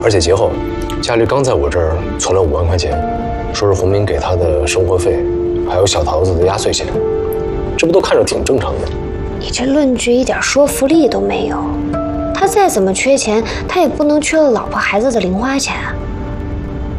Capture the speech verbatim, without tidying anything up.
而且节后，佳丽刚在我这儿存了五万块钱，说是洪明给她的生活费，还有小桃子的压岁钱，这不都看着挺正常的？ 你这论据一点说服力都没有。他再怎么缺钱，他也不能缺了老婆孩子的零花钱啊。